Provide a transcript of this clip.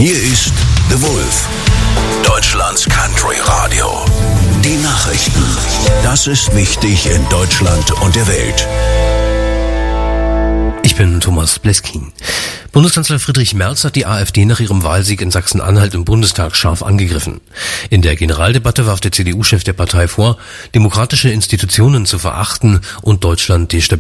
Hier ist The Wolf, Deutschlands Country Radio. Die Nachrichten. Das ist wichtig in Deutschland und der Welt. Ich bin Thomas Bleskin. Bundeskanzler Friedrich Merz hat die AfD nach ihrem Wahlsieg in Sachsen-Anhalt im Bundestag scharf angegriffen. In der Generaldebatte warf der CDU-Chef der Partei vor, demokratische Institutionen zu verachten und Deutschland destabilisieren.